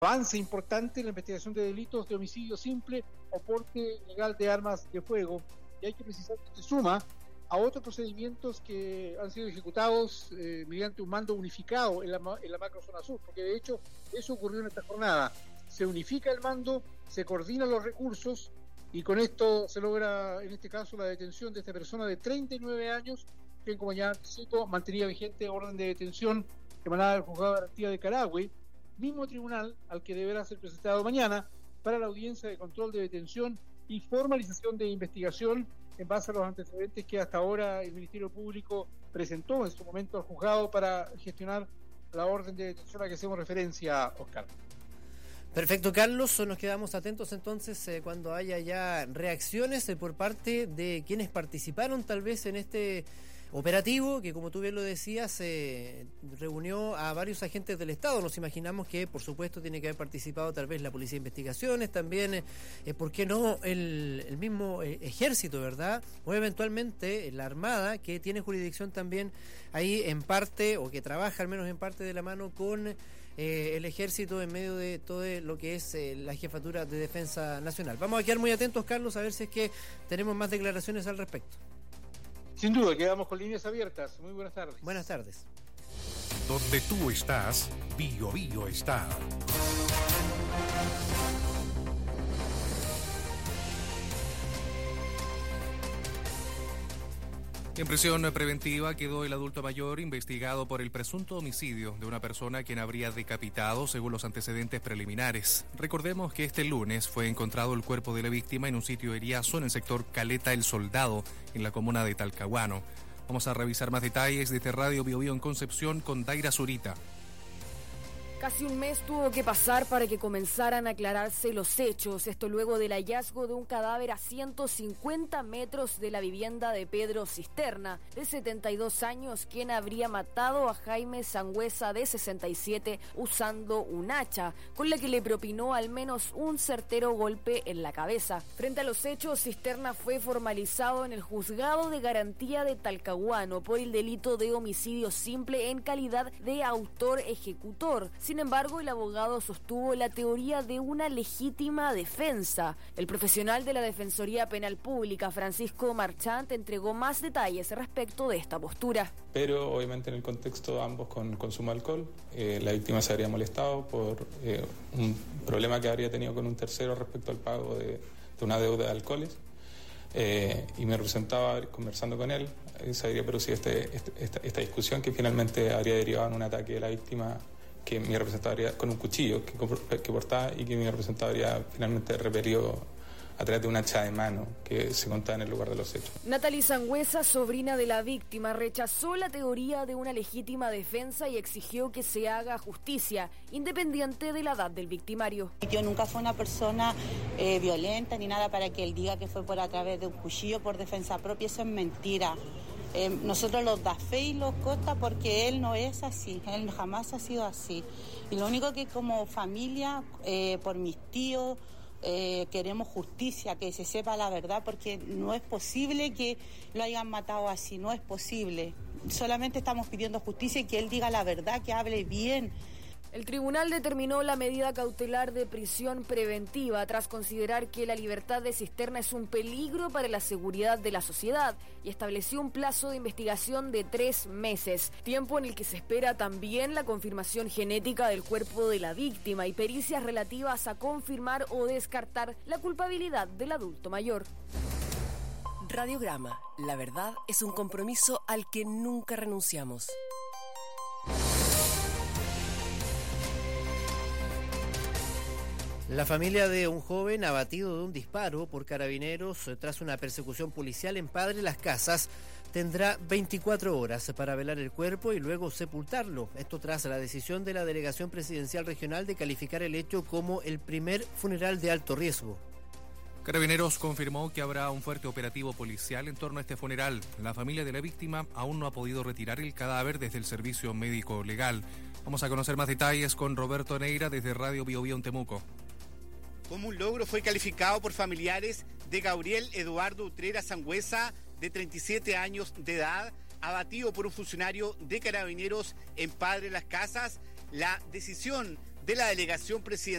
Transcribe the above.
avance importante en la investigación de delitos de homicidio simple o porte ilegal de armas de fuego. Y hay que precisar que se suma a otros procedimientos que han sido ejecutados mediante un mando unificado en la macrozona sur, porque de hecho eso ocurrió en esta jornada. Se unifica el mando, se coordinan los recursos y con esto se logra, en este caso, la detención de esta persona de 39 años, que como ya anticipo, mantenía vigente orden de detención emanada del Juzgado de Garantía de Carahue, mismo tribunal al que deberá ser presentado mañana para la audiencia de control de detención y formalización de investigación en base a los antecedentes que hasta ahora el Ministerio Público presentó en su momento al juzgado para gestionar la orden de detención a la que hacemos referencia, Oscar. Perfecto, Carlos, nos quedamos atentos entonces cuando haya ya reacciones por parte de quienes participaron tal vez en este operativo que, como tú bien lo decías, reunió a varios agentes del Estado. Nos imaginamos que, por supuesto, tiene que haber participado tal vez la Policía de Investigaciones, también, ¿por qué no?, el mismo Ejército, ¿verdad? O eventualmente la Armada, que tiene jurisdicción también ahí en parte, o que trabaja al menos en parte de la mano con el Ejército en medio de todo lo que es la Jefatura de Defensa Nacional. Vamos a quedar muy atentos, Carlos, a ver si es que tenemos más declaraciones al respecto. Sin duda, quedamos con líneas abiertas. Muy buenas tardes. Buenas tardes. Donde tú estás, Bio Bio está. En prisión preventiva quedó el adulto mayor investigado por el presunto homicidio de una persona quien habría decapitado según los antecedentes preliminares. Recordemos que este lunes fue encontrado el cuerpo de la víctima en un sitio eriazo en el sector Caleta El Soldado, en la comuna de Talcahuano. Vamos a revisar más detalles desde Radio Bio Bio en Concepción con Daira Zurita. Casi un mes tuvo que pasar para que comenzaran a aclararse los hechos. Esto luego del hallazgo de un cadáver a 150 metros de la vivienda de Pedro Cisterna, de 72 años, quien habría matado a Jaime Sangüesa, de 67, usando un hacha, con la que le propinó al menos un certero golpe en la cabeza. Frente a los hechos, Cisterna fue formalizado en el Juzgado de Garantía de Talcahuano por el delito de homicidio simple en calidad de autor ejecutor. Sin embargo, el abogado sostuvo la teoría de una legítima defensa. El profesional de la Defensoría Penal Pública, Francisco Marchant, entregó más detalles respecto de esta postura. Pero obviamente en el contexto ambos con consumo de alcohol, la víctima se habría molestado por un problema que habría tenido con un tercero respecto al pago de una deuda de alcoholes. Y me representaba conversando con él, se habría producido esta discusión que finalmente habría derivado en un ataque de la víctima que mi representado habría, con un cuchillo que portaba, y que mi representado habría finalmente repelido a través de un hacha de mano que se contaba en el lugar de los hechos. Natalie Sangüesa, sobrina de la víctima, rechazó la teoría de una legítima defensa y exigió que se haga justicia, independiente de la edad del victimario. Yo nunca fui una persona violenta ni nada para que él diga que fue por a través de un cuchillo por defensa propia. Eso es mentira. Nosotros los da fe y los costa porque él no es así, él jamás ha sido así. Y lo único que como familia, por mis tíos, queremos justicia, que se sepa la verdad, porque no es posible que lo hayan matado así, no es posible. Solamente estamos pidiendo justicia y que él diga la verdad, que hable bien. El tribunal determinó la medida cautelar de prisión preventiva tras considerar que la libertad de Cisterna es un peligro para la seguridad de la sociedad y estableció un plazo de investigación de 3 meses, tiempo en el que se espera también la confirmación genética del cuerpo de la víctima y pericias relativas a confirmar o descartar la culpabilidad del adulto mayor. Radiograma, la verdad es un compromiso al que nunca renunciamos. La familia de un joven abatido de un disparo por carabineros tras una persecución policial en Padre Las Casas tendrá 24 horas para velar el cuerpo y luego sepultarlo. Esto tras la decisión de la Delegación Presidencial Regional de calificar el hecho como el primer funeral de alto riesgo. Carabineros confirmó que habrá un fuerte operativo policial en torno a este funeral. La familia de la víctima aún no ha podido retirar el cadáver desde el servicio médico legal. Vamos a conocer más detalles con Roberto Neira desde Radio Bio Bio en Temuco. Como un logro fue calificado por familiares de Gabriel Eduardo Utrera Sangüesa, de 37 años de edad, abatido por un funcionario de Carabineros en Padre Las Casas. La decisión de la Delegación Presidencial